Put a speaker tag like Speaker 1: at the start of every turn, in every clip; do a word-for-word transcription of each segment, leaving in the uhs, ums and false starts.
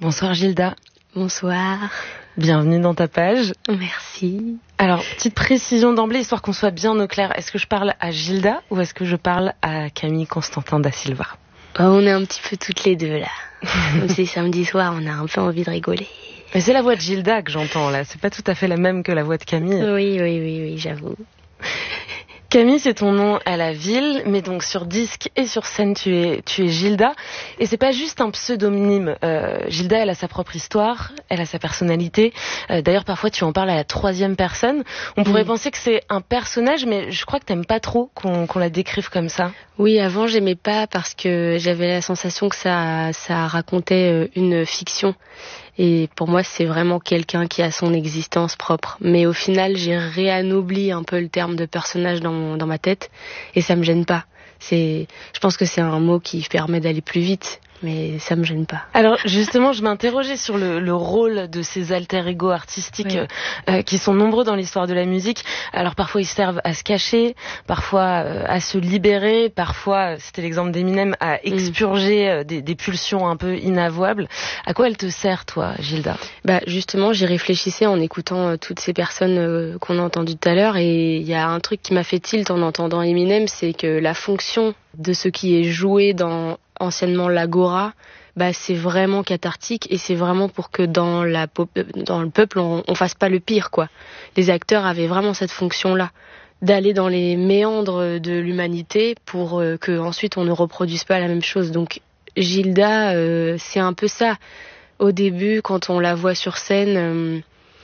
Speaker 1: Bonsoir Gilda.
Speaker 2: Bonsoir.
Speaker 1: Bienvenue dans ta page.
Speaker 2: Merci.
Speaker 1: Alors, petite précision d'emblée, histoire qu'on soit bien au clair. Est-ce que je parle à Gilda ou est-ce que je parle à Camille Constantin da Silva?
Speaker 2: Oh, on est un petit peu toutes les deux là. Comme c'est samedi soir, on a un peu envie de rigoler.
Speaker 1: Mais c'est la voix de Gilda que j'entends là, c'est pas tout à fait la même que la voix de Camille.
Speaker 2: Oui, oui, oui, oui, j'avoue.
Speaker 1: Camille, c'est ton nom à la ville, mais donc sur disque et sur scène, tu es, tu es Gilda. Et c'est pas juste un pseudonyme. Euh, Gilda, elle a sa propre histoire, elle a sa personnalité. Euh, d'ailleurs, parfois, tu en parles à la troisième personne. On pourrait mmh. penser que c'est un personnage, mais je crois que t'aimes pas trop qu'on, qu'on la décrive comme ça.
Speaker 2: Oui, avant, j'aimais pas parce que j'avais la sensation que ça, ça racontait une fiction. Et pour moi, c'est vraiment quelqu'un qui a son existence propre. Mais au final, j'ai réanobli un peu le terme de personnage dans, mon, dans ma tête. Et ça me gêne pas. C'est, je pense que c'est un mot qui permet d'aller plus vite. Mais ça me gêne pas.
Speaker 1: Alors justement, je m'interrogeais sur le, le rôle de ces alter-ego artistiques oui. euh, qui sont nombreux dans l'histoire de la musique. Alors parfois ils servent à se cacher, parfois euh, à se libérer, parfois, c'était l'exemple d'Eminem, à expurger mmh. euh, des, des pulsions un peu inavouables. À quoi elle te sert, toi, Gilda?
Speaker 2: Bah justement, j'y réfléchissais en écoutant euh, toutes ces personnes euh, qu'on a entendues tout à l'heure, et il y a un truc qui m'a fait tilt en entendant Eminem, c'est que la fonction de ce qui est joué dans anciennement l'agora, bah c'est vraiment cathartique et c'est vraiment pour que dans la pop- dans le peuple on, on fasse pas le pire quoi. Les acteurs avaient vraiment cette fonction-là, d'aller dans les méandres de l'humanité pour euh, que ensuite on ne reproduise pas la même chose. Donc Gilda, euh, c'est un peu ça. Au début, quand on la voit sur scène, euh,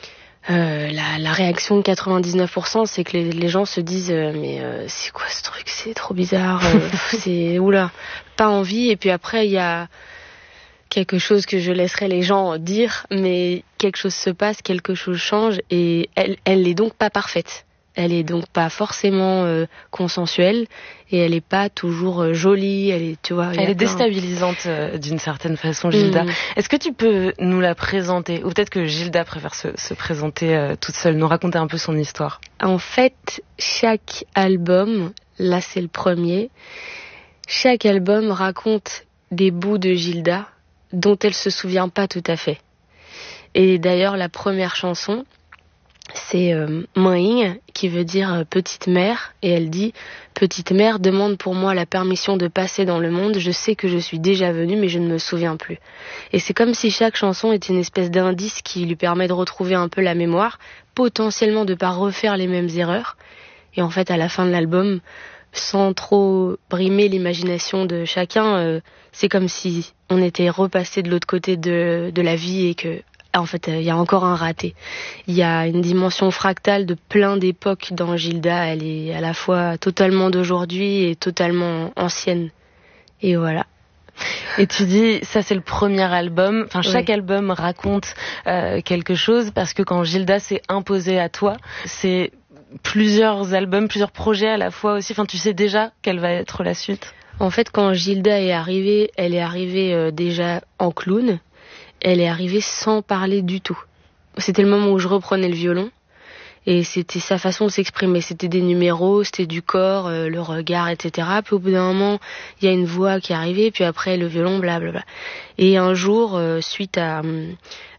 Speaker 2: Euh, la, la réaction de quatre-vingt-dix-neuf pour cent, c'est que les, les gens se disent euh, mais euh, c'est quoi ce truc, c'est trop bizarre, euh, c'est oula, pas envie. Et puis après il y a quelque chose que je laisserai les gens dire, mais quelque chose se passe, quelque chose change, et elle, elle est donc pas parfaite. Elle est donc pas forcément euh, consensuelle et elle est pas toujours euh, jolie. Elle est, tu vois,
Speaker 1: elle est plein... déstabilisante euh, d'une certaine façon, Gilda. Mmh. Est-ce que tu peux nous la présenter, ou peut-être que Gilda préfère se, se présenter euh, toute seule, nous raconter un peu son histoire?
Speaker 2: En fait, chaque album, là c'est le premier, chaque album raconte des bouts de Gilda dont elle se souvient pas tout à fait. Et d'ailleurs, la première chanson, c'est euh, Mãe, qui veut dire euh, petite mère, et elle dit petite mère demande pour moi la permission de passer dans le monde, je sais que je suis déjà venue mais je ne me souviens plus. Et c'est comme si chaque chanson était une espèce d'indice qui lui permet de retrouver un peu la mémoire, potentiellement de pas refaire les mêmes erreurs. Et en fait à la fin de l'album, sans trop brimer l'imagination de chacun, euh, c'est comme si on était repassé de l'autre côté de, de la vie et que en fait, il euh, y a encore un raté. Il y a une dimension fractale de plein d'époques dans Gilda. Elle est à la fois totalement d'aujourd'hui et totalement ancienne. Et voilà.
Speaker 1: Et tu dis, ça c'est le premier album. Enfin, chaque
Speaker 2: oui.
Speaker 1: album raconte euh, quelque chose, parce que quand Gilda s'est imposée à toi, c'est plusieurs albums, plusieurs projets à la fois aussi. Enfin, tu sais déjà quelle va être la suite.
Speaker 2: En fait, quand Gilda est arrivée, elle est arrivée euh, déjà en clown. Elle est arrivée sans parler du tout. C'était le moment où je reprenais le violon et c'était sa façon de s'exprimer. C'était des numéros, c'était du corps, euh, le regard, et cetera. Puis au bout d'un moment, il y a une voix qui est arrivée, puis après le violon, blablabla. Et un jour, euh, suite à euh,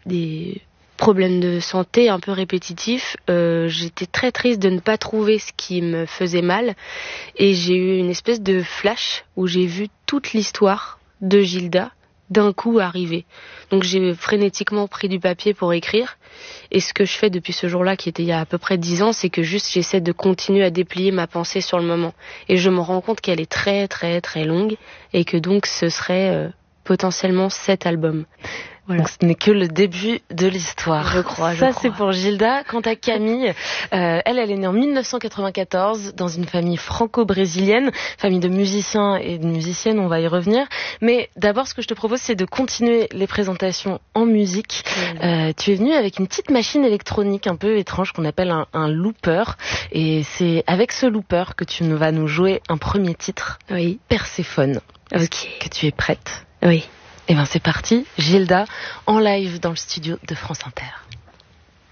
Speaker 2: des problèmes de santé un peu répétitifs, euh, j'étais très triste de ne pas trouver ce qui me faisait mal. Et j'ai eu une espèce de flash où j'ai vu toute l'histoire de Gilda d'un coup arriver. Donc j'ai frénétiquement pris du papier pour écrire, et ce que je fais depuis ce jour-là, qui était il y a à peu près dix ans, c'est que juste j'essaie de continuer à déplier ma pensée sur le moment, et je me rends compte qu'elle est très très très longue, et que donc ce serait euh, potentiellement sept albums.
Speaker 1: Voilà. Donc ce n'est que le début de l'histoire.
Speaker 2: Je crois, je
Speaker 1: Ça
Speaker 2: crois.
Speaker 1: c'est pour Gilda. Quant à Camille, euh, elle, elle est née en dix-neuf cent quatre-vingt-quatorze dans une famille franco-brésilienne, famille de musiciens et de musiciennes, on va y revenir. Mais d'abord, ce que je te propose, c'est de continuer les présentations en musique. Mmh. Euh, tu es venue avec une petite machine électronique un peu étrange qu'on appelle un, un looper. Et c'est avec ce looper que tu vas nous jouer un premier titre,
Speaker 2: oui.
Speaker 1: Perséphone.
Speaker 2: Ok.
Speaker 1: Est-ce que tu es prête?
Speaker 2: Oui.
Speaker 1: Eh bien c'est parti, Gilda, en live dans le studio de France Inter.